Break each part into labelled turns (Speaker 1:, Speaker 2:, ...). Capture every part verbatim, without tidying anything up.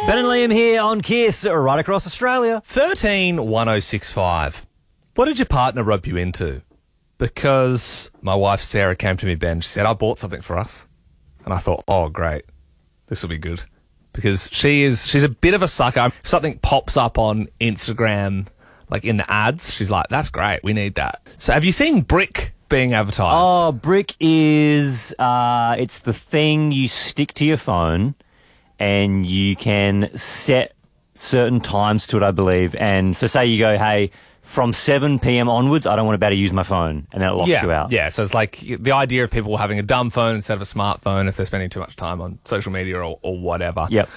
Speaker 1: Ben and Liam here on Kiss, right across Australia.
Speaker 2: thirteen one oh six five. What did your partner rub you into? Because my wife Sarah came to me, Ben. She said, I bought something for us. And I thought, oh, great. This will be good. Because she is, she's a bit of a sucker. If something pops up on Instagram, like in the ads, she's like, that's great. We need that. So have you seen Brick being advertised?
Speaker 1: Oh, Brick is, uh, it's the thing you stick to your phone and you can set certain times to it, I believe. And so say you go, hey, from seven p.m. onwards, I don't want to be able to use my phone, and then it locks
Speaker 2: yeah,
Speaker 1: you out.
Speaker 2: Yeah, so it's like the idea of people having a dumb phone instead of a smartphone if they're spending too much time on social media or, or whatever.
Speaker 1: Yep.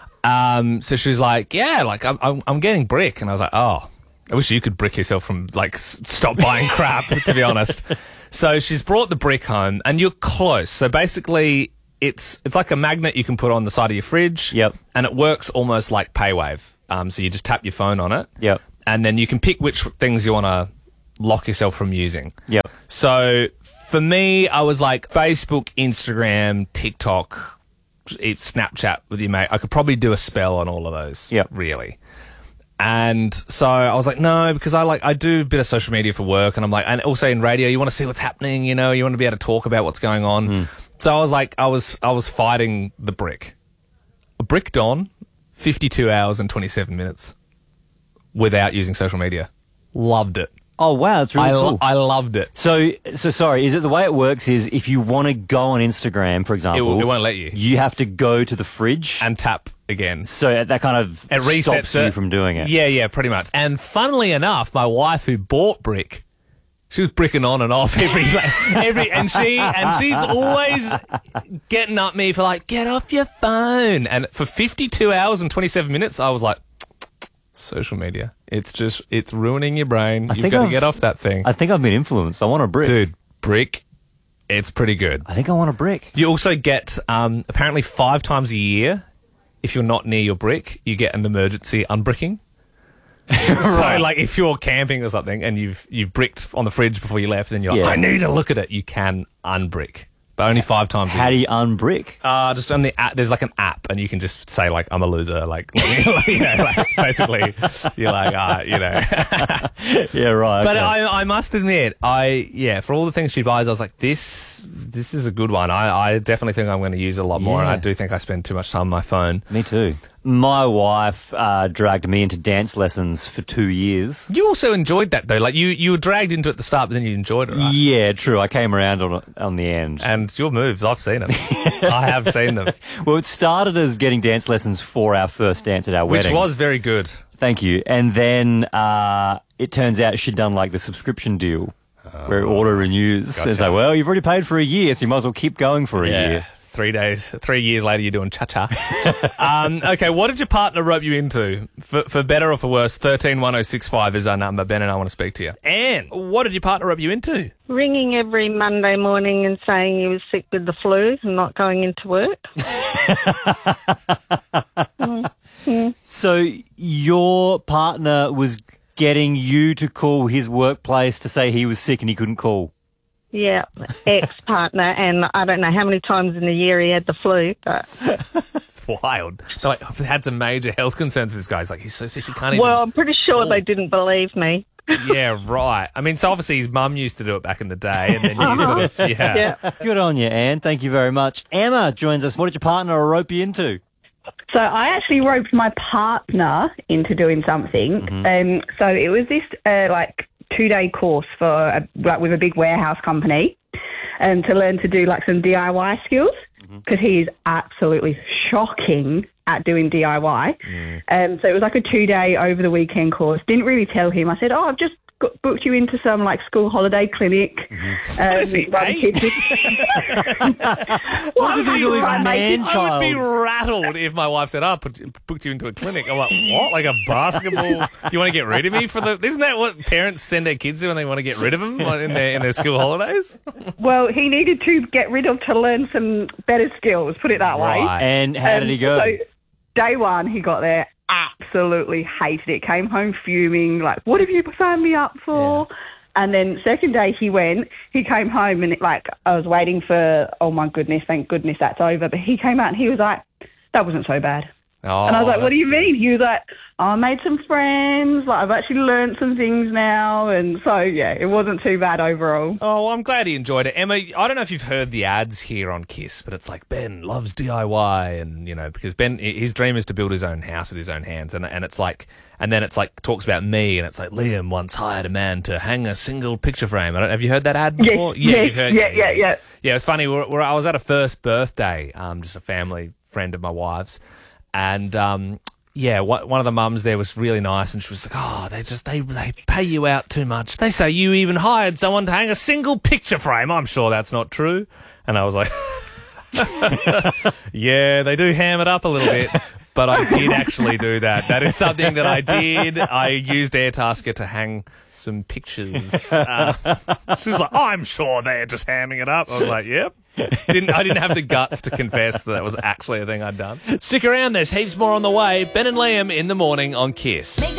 Speaker 2: Um, so she's like, yeah, like I'm, I'm, I'm getting Brick. And I was like, oh, I wish you could brick yourself from like s- stop buying crap, to be honest. So she's brought the Brick home and you're close. So basically it's, it's like a magnet you can put on the side of your fridge.
Speaker 1: Yep.
Speaker 2: And it works almost like PayWave. Um, so you just tap your phone on it.
Speaker 1: Yep.
Speaker 2: And then you can pick which things you want to lock yourself from using.
Speaker 1: Yep.
Speaker 2: So for me, I was like Facebook, Instagram, TikTok, it's Snapchat with your mate. I could probably do a spell on all of those.
Speaker 1: Yep.
Speaker 2: Really. And so I was like, no, because I like, I do a bit of social media for work and I'm like, and also in radio, you want to see what's happening, you know, you want to be able to talk about what's going on. Mm. So I was like, I was, I was fighting the Brick. A Brick Dawn, fifty-two hours and twenty-seven minutes without using social media. Loved it.
Speaker 1: Oh, wow, that's really
Speaker 2: I,
Speaker 1: cool.
Speaker 2: lo- I loved it.
Speaker 1: So, so sorry, is it the way it works is if you want to go on Instagram, for example,
Speaker 2: It, will, it won't let you.
Speaker 1: You have to go to the fridge
Speaker 2: And tap again.
Speaker 1: So that kind of
Speaker 2: It resets
Speaker 1: stops you
Speaker 2: it.
Speaker 1: from doing it.
Speaker 2: Yeah, yeah, pretty much. And funnily enough, my wife who bought Brick, she was bricking on and off every, every, and she, and she's always getting up me for like, get off your phone. And for fifty-two hours and twenty-seven minutes, I was like, social media. It's just, it's ruining your brain.
Speaker 1: I
Speaker 2: You've
Speaker 1: think
Speaker 2: got to
Speaker 1: I've-
Speaker 2: get off that thing.
Speaker 1: I think I've been influenced. I want a Brick.
Speaker 2: Dude, Brick, it's pretty good.
Speaker 1: I think I want a Brick.
Speaker 2: You also get, um, apparently five times a year, if you're not near your Brick, you get an emergency unbricking. So, like, if you're camping or something and you've you've bricked on the fridge before you left, then you're
Speaker 1: Yeah.
Speaker 2: like, I need to look at it. You can unbrick, but only five times.
Speaker 1: How
Speaker 2: a
Speaker 1: do
Speaker 2: year.
Speaker 1: you unbrick?
Speaker 2: Uh, just on the app, there's like an app, and you can just say like, I'm a loser, like, you know, like basically, you're like, ah, you know.
Speaker 1: Yeah, right.
Speaker 2: But
Speaker 1: okay.
Speaker 2: I, I must admit, I yeah, for all the things she buys, I was like, this this is a good one. I, I definitely think I'm going to use it a lot more, and
Speaker 1: Yeah.
Speaker 2: I do think I spend too much time on my phone.
Speaker 1: Me too. My wife uh, dragged me into dance lessons for two years.
Speaker 2: You also enjoyed that though, like you you were dragged into it at the start, but then you enjoyed it, right?
Speaker 1: Yeah, true. I came around on on the end.
Speaker 2: And your moves, I've seen them. I have seen them,
Speaker 1: Well, it started as getting dance lessons for our first dance at our
Speaker 2: which
Speaker 1: wedding.
Speaker 2: was very good.
Speaker 1: Thank you. And then uh, it turns out she'd done like the subscription deal where it auto renews.
Speaker 2: gotcha.
Speaker 1: It's like, well, you've already paid for a year, so you might as well keep going for a year.
Speaker 2: Three days, three years later, you're doing cha-cha. um, okay, what did your partner rope you into? For, for better or for worse, thirteen one oh six five is our number. Ben and I want to speak to you. Anne, what did your partner rope you into?
Speaker 3: Ringing every Monday morning and saying he was sick with the flu and not going into work.
Speaker 1: So your partner was getting you to call his workplace to say he was sick and he couldn't call.
Speaker 3: Yeah, ex-partner, and I don't know how many times in the year he had the flu, but...
Speaker 2: It's wild. They're like, I've had some major health concerns with this guy. He's like, he's so sick he can't even...
Speaker 3: Well, I'm pretty sure they didn't believe me.
Speaker 2: Yeah, right. I mean, so obviously his mum used to do it back in the day, and then you sort of, yeah.
Speaker 3: Yeah.
Speaker 1: Good on you, Anne. Thank you very much. Emma joins us. What did your partner rope you into?
Speaker 4: So I actually roped my partner into doing something.
Speaker 1: Mm-hmm.
Speaker 4: Um, so it was this uh, like two day course for a, like with a big warehouse company, um, to learn to do like some D I Y skills because
Speaker 1: Mm-hmm.
Speaker 4: he is absolutely shocking at doing D I Y.
Speaker 1: Mm.
Speaker 4: Um, so it was like a two day over the weekend course. Didn't really tell him. I said, "Oh, I've just got, booked you into some like school holiday clinic."
Speaker 1: Mm-hmm.
Speaker 4: Um,
Speaker 2: is he,
Speaker 4: while the
Speaker 2: eight?
Speaker 4: kids-
Speaker 1: What was he doing with
Speaker 4: I
Speaker 1: man
Speaker 2: I would be
Speaker 1: child?
Speaker 2: rattled if my wife said, "Oh, I put, booked you into a clinic." I'm like, "What? Like a basketball? You want to get rid of me for the?" Isn't that what parents send their kids to when they want to get rid of them like, in their in their school holidays?
Speaker 4: Well, he needed to get rid of to learn some better skills, put it that way.
Speaker 2: Right.
Speaker 1: And how did he go?
Speaker 4: Um, So, day one, he got there, absolutely hated it. Came home fuming, like, what have you signed me up for? And then second day he went, he came home and, it, like, I was waiting for, oh, my goodness, thank goodness that's over. But he came out and he was like, that wasn't so bad.
Speaker 2: Oh,
Speaker 4: and I was like, what do
Speaker 2: that's
Speaker 4: you
Speaker 2: good.
Speaker 4: mean? He was like, oh, I made some friends. Like, I've actually learned some things now. And so, yeah, it wasn't too bad overall.
Speaker 2: Oh, well, I'm glad he enjoyed it. Emma, I don't know if you've heard the ads here on KISS, but it's like Ben loves D I Y and, you know, because Ben, his dream is to build his own house with his own hands. And, and it's like, and then it's like, talks about me and it's like, Liam once hired a man to hang a single picture frame. I don't, have you heard that ad before?
Speaker 4: Yes, yes,
Speaker 2: you've heard
Speaker 4: yeah, yeah, yeah.
Speaker 2: Yeah, it was funny. We're, we're, I was at a first birthday, um, just a family friend of my wife's. And, um, yeah, wh- one of the mums there was really nice, and she was like, "Oh, they just they they pay you out too much. They say you even hired someone to hang a single picture frame. I'm sure that's not true." And I was like, "Yeah, they do ham it up a little bit." But I did actually do that. That is something that I did. I used Airtasker to hang some pictures. Uh, she was like, "I'm sure they're just hamming it up." I was like, "Yep." Didn't I didn't have the guts to confess that that was actually a thing I'd done. Stick around, there's heaps more on the way. Ben and Liam in the morning on KISS.